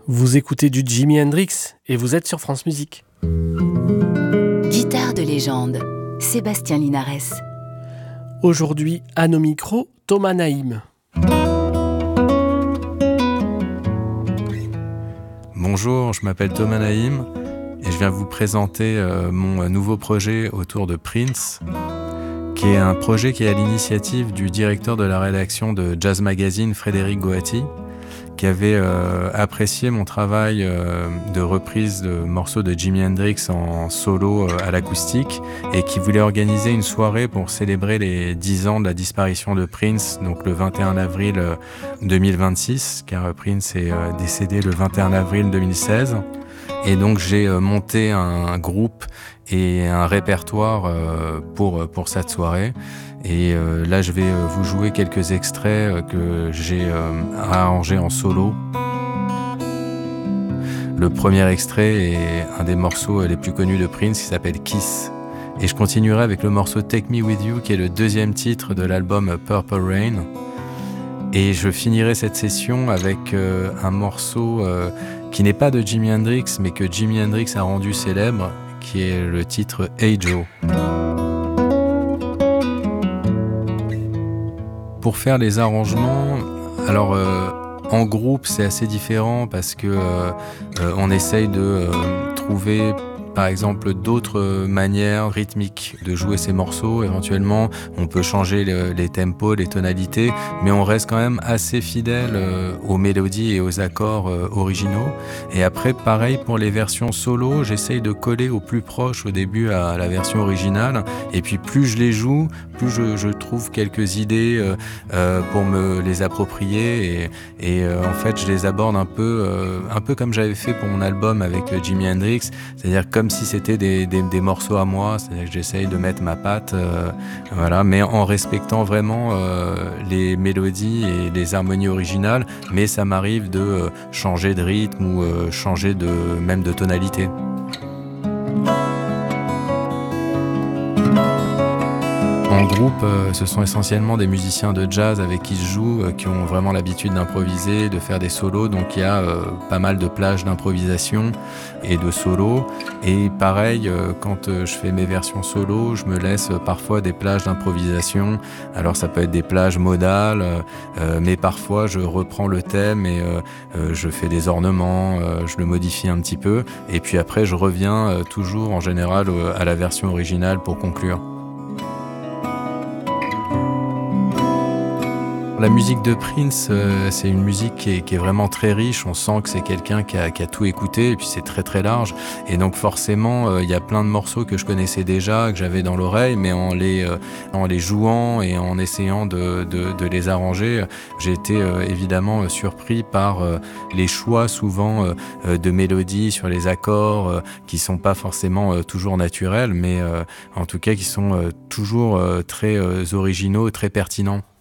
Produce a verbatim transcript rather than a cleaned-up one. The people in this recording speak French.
Vous écoutez du Jimi Hendrix et vous êtes sur France Musique. Guitare de légende, Sébastien Linares. Aujourd'hui, à nos micros, Thomas Naïm. Bonjour, je m'appelle Thomas Naïm et je viens vous présenter euh, mon nouveau projet autour de Prince, qui est un projet qui est à l'initiative du directeur de la rédaction de Jazz Magazine, Frédéric Goati, qui avait euh, apprécié mon travail euh, de reprise de morceaux de Jimi Hendrix en solo euh, à l'acoustique et qui voulait organiser une soirée pour célébrer les dix ans de la disparition de Prince, donc le vingt et un avril deux mille vingt-six, car Prince est euh, décédé le vingt et un avril deux mille seize. Et donc j'ai euh, monté un groupe et un répertoire euh, pour, pour cette soirée. Et euh, là, je vais euh, vous jouer quelques extraits euh, que j'ai euh, arrangés en solo. Le premier extrait est un des morceaux les plus connus de Prince qui s'appelle Kiss. Et je continuerai avec le morceau Take Me With You qui est le deuxième titre de l'album Purple Rain. Et je finirai cette session avec euh, un morceau euh, qui n'est pas de Jimi Hendrix mais que Jimi Hendrix a rendu célèbre, qui est le titre Hey Joe. Pour faire les arrangements, alors euh, en groupe c'est assez différent parce que euh, euh, on essaye de euh, trouver par exemple d'autres manières rythmiques de jouer ces morceaux. Éventuellement, on peut changer le, les tempos, les tonalités, mais on reste quand même assez fidèle euh, aux mélodies et aux accords euh, originaux. Et après, pareil pour les versions solo, j'essaye de coller au plus proche au début à la version originale. Et puis plus je les joue, plus je, je trouve quelques idées euh, euh, pour me les approprier. Et, et euh, en fait, je les aborde un peu, euh, un peu comme j'avais fait pour mon album avec euh, Jimi Hendrix, c'est-à-dire comme si c'était des, des, des morceaux à moi, c'est-à-dire que j'essaye de mettre ma patte, euh, voilà, mais en respectant vraiment euh, les mélodies et les harmonies originales, mais ça m'arrive de euh, changer de rythme ou euh, changer de, même de tonalité. En groupe, euh, ce sont essentiellement des musiciens de jazz avec qui je joue, euh, qui ont vraiment l'habitude d'improviser, de faire des solos. Donc il y a euh, pas mal de plages d'improvisation et de solos. Et pareil, euh, quand euh, je fais mes versions solo, je me laisse euh, parfois des plages d'improvisation. Alors ça peut être des plages modales, euh, mais parfois je reprends le thème et euh, euh, je fais des ornements, euh, je le modifie un petit peu. Et puis après, je reviens euh, toujours en général euh, à la version originale pour conclure. La musique de Prince, euh, c'est une musique qui est, qui est vraiment très riche. On sent que c'est quelqu'un qui a, qui a tout écouté et puis c'est très très large. Et donc forcément, euh, il y a plein de morceaux que je connaissais déjà, que j'avais dans l'oreille, mais en les, euh, en les jouant et en essayant de, de, de les arranger, j'ai été euh, évidemment surpris par euh, les choix souvent euh, de mélodies sur les accords euh, qui sont pas forcément euh, toujours naturels, mais euh, en tout cas qui sont euh, toujours euh, très euh, originaux, très pertinents.